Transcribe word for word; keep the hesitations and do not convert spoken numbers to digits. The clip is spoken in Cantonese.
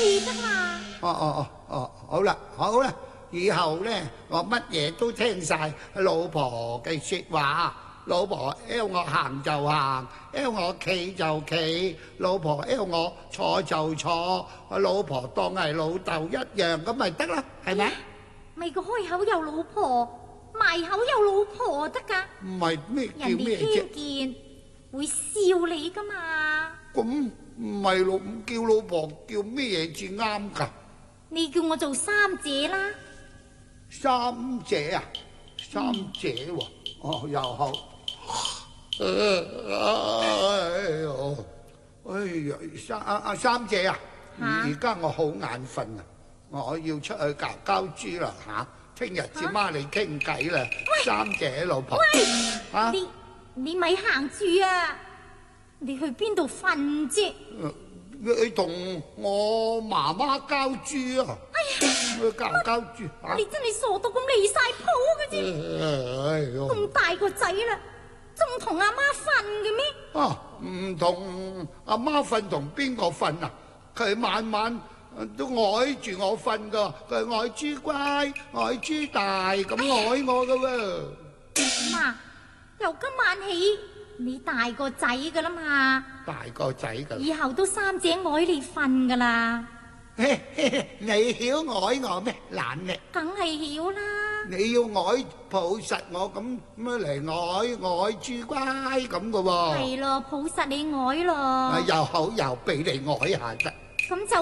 住噶嘛。 哦哦哦哦，好啦好啦，以後咧我乜嘢都聽晒老婆嘅說話。老婆要我行就行，要我企就企，老婆要我坐就坐，老婆當係老豆一樣咁咪得啦，係咪？ 咪個開口有老婆，埋口有老婆得噶。 唔係咩叫人哋咩啫？ 聽見會笑你噶嘛。 咁唔係老叫老婆叫咩嘢至啱噶？ 你叫我做三姐啦。 三姐啊，三姐喎，哦又好。哎呦，哎呀，三阿阿三姐啊，而家我好眼瞓啊，我要出去搞膠豬啦吓，聽日至孖你傾偈啦，三姐老婆。 喂，你你咪行住啊！你去邊度瞓啫？ 你同我媽媽交豬啊！ 哎呀， 去搞膠豬吓！ 你真係傻到咁離晒譜嘅啫！ 哎呦， 咁大個仔啦，仲同阿媽瞓嘅咩？ 啊，唔同阿媽瞓同邊個瞓啊？佢晚晚都愛住我瞓噶，佢愛豬乖、愛豬大咁愛我噶喎。 媽，由今晚起你大個仔噶啦嘛， 大個仔噶， 以後都三姐愛你瞓噶啦。 你曉愛我咩？懶叻！ 梗係曉啦。 你要愛抱實我咁咁嚟愛愛豬乖咁噶喎。 係咯，抱實你愛咯。 又好又俾你愛下得。 咁就